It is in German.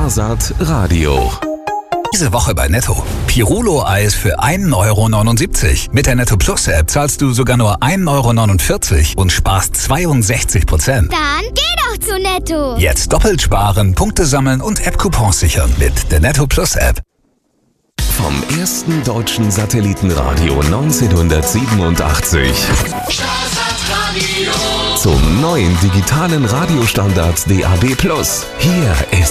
Sparsat Radio. Diese Woche bei Netto. Pirulo-Eis für 1,79 €. Mit der Netto Plus App zahlst du sogar nur 1,49 € und sparst 62%. Dann geh doch zu Netto. Jetzt doppelt sparen, Punkte sammeln und App-Coupons sichern mit der Netto Plus App. Vom ersten deutschen Satellitenradio 1987 zum neuen digitalen Radiostandard DAB+. Hier ist